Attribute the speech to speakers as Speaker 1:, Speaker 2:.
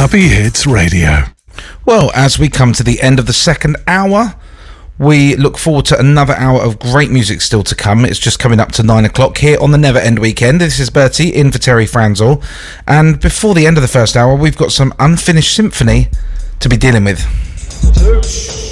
Speaker 1: Chubby Hits Radio.
Speaker 2: Well, as we come to the end of the second hour, we look forward to another hour of great music still to come. It's just coming up to 9 o'clock here on the Never End Weekend. This is Bertie in for Terry Franzel. And before the end of the first hour, we've got some unfinished symphony to be dealing with.